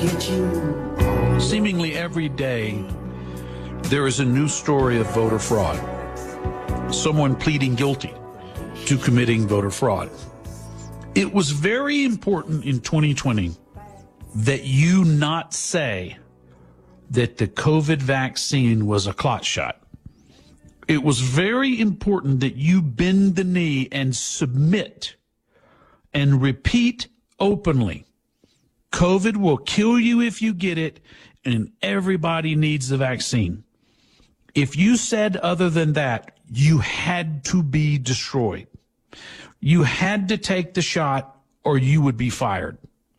get you. Seemingly every day, there is a new story of voter fraud. Someone pleading guilty to committing voter fraud. It was very important in 2020 that you not say that the COVID vaccine was a clot shot. It was very important that you bend the knee and submit and repeat openly, COVID will kill you if you get it, and everybody needs the vaccine. If you said other than that, you had to be destroyed. You had to take the shot or you would be fired.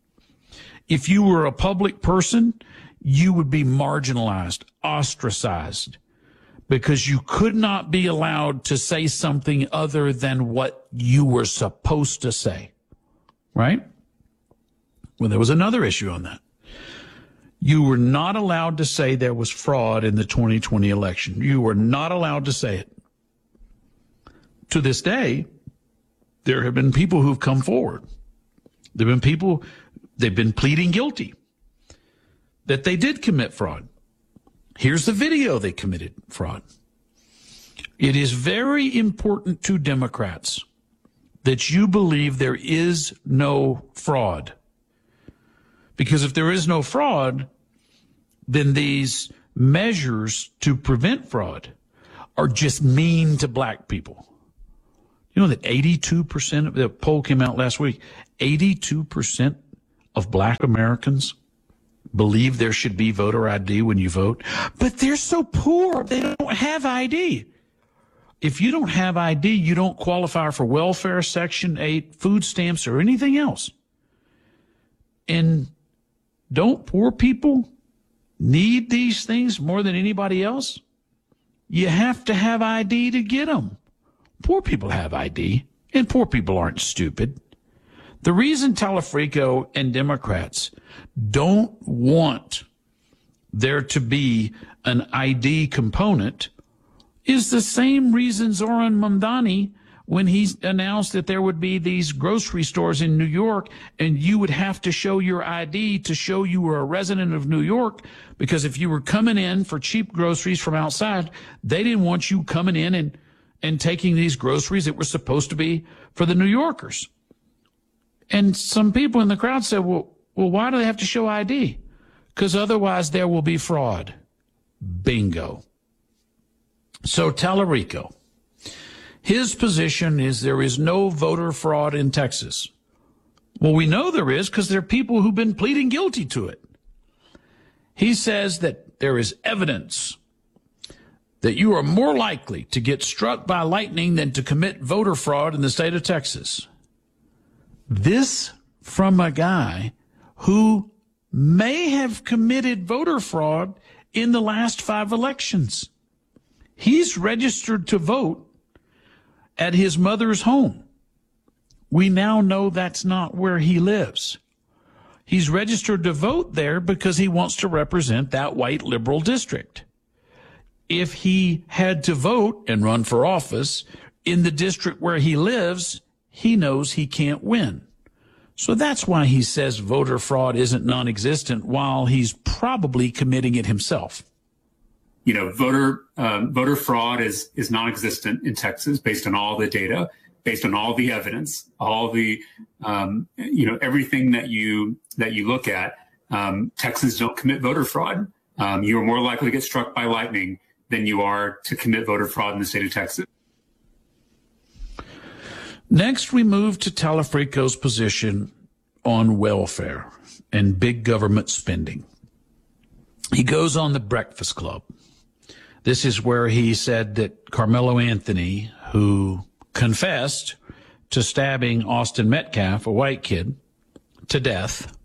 If you were a public person, you would be marginalized, ostracized, because you could not be allowed to say something other than what you were supposed to say, right? Well, there was another issue on that. You were not allowed to say there was fraud in the 2020 election. You were not allowed to say it. To this day, there have been people who've come forward. There have been people, they've been pleading guilty that they did commit fraud. Here's the video they committed fraud. It is very important to Democrats that you believe there is no fraud. Because if there is no fraud, then these measures to prevent fraud are just mean to black people. You know that 82% of the poll came out last week, 82% of black Americans believe there should be voter ID when you vote, but they're so poor, they don't have ID. If you don't have ID, you don't qualify for welfare, Section 8, food stamps, or anything else. And don't poor people need these things more than anybody else? You have to have ID to get them. Poor people have ID, and poor people aren't stupid. The reason Talafrico and Democrats don't want there to be an ID component is the same reason Zoran Mamdani, when he announced that there would be these grocery stores in New York and you would have to show your ID to show you were a resident of New York, because if you were coming in for cheap groceries from outside, they didn't want you coming in and taking these groceries that were supposed to be for the New Yorkers. And some people in the crowd said, well, why do they have to show ID? Because otherwise there will be fraud. Bingo. So Talarico, his position is there is no voter fraud in Texas. Well, we know there is because there are people who've been pleading guilty to it. He says that there is evidence that you are more likely to get struck by lightning than to commit voter fraud in the state of Texas. This from a guy who may have committed voter fraud in the last 5 elections. He's registered to vote at his mother's home. We now know that's not where he lives. He's registered to vote there because he wants to represent that white liberal district. If he had to vote and run for office in the district where he lives, he knows he can't win. So that's why he says voter fraud isn't non-existent while he's probably committing it himself. You know, voter fraud is non-existent in Texas based on all the data, based on all the evidence, all the everything that you look at. Texans don't commit voter fraud. You are more likely to get struck by lightning than you are to commit voter fraud in the state of Texas. Next, we move to Talafrico's position on welfare and big government spending. He goes on the Breakfast Club. This is where he said that Carmelo Anthony, who confessed to stabbing Austin Metcalf, a white kid, to death,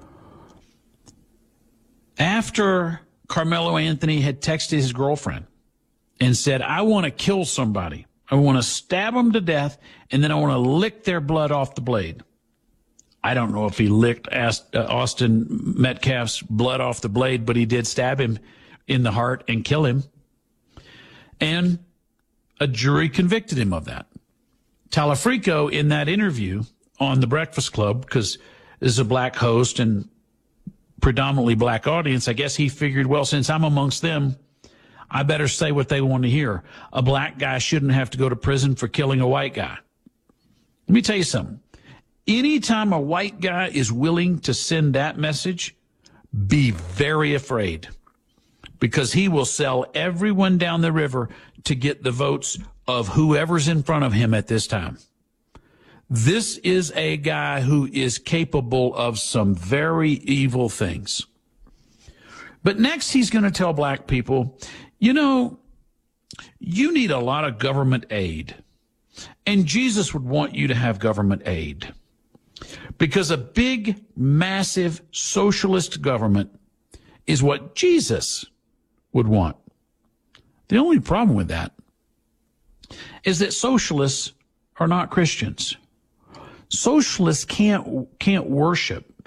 after Carmelo Anthony had texted his girlfriend and said, I want to kill somebody. I want to stab them to death, and then I want to lick their blood off the blade. I don't know if he licked Austin Metcalf's blood off the blade, but he did stab him in the heart and kill him. And a jury convicted him of that. Talafrico, in that interview on the Breakfast Club, because this is a black host and predominantly black audience, I guess he figured, well, since I'm amongst them, I better say what they want to hear. A black guy shouldn't have to go to prison for killing a white guy. Let me tell you something. Anytime a white guy is willing to send that message, be very afraid, because he will sell everyone down the river to get the votes of whoever's in front of him at this time. This is a guy who is capable of some very evil things. But next, he's going to tell black people, you know, you need a lot of government aid. And Jesus would want you to have government aid, because a big, massive socialist government is what Jesus would want. The only problem with that is that socialists are not Christians. Socialists can't worship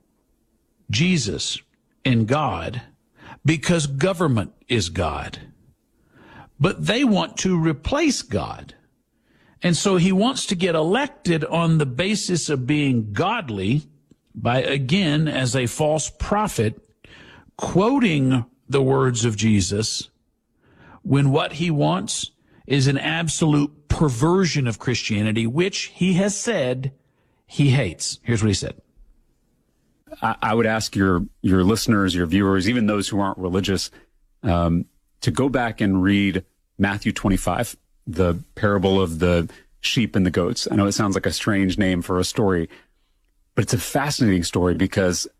Jesus and God because government is God. But they want to replace God. And so he wants to get elected on the basis of being godly by, again, as a false prophet, quoting the words of Jesus, when what he wants is an absolute perversion of Christianity, which he has said he hates. Here's what he said. I would ask your listeners, your viewers, even those who aren't religious, to go back and read Matthew 25, the parable of the sheep and the goats. I know it sounds like a strange name for a story, but it's a fascinating story, because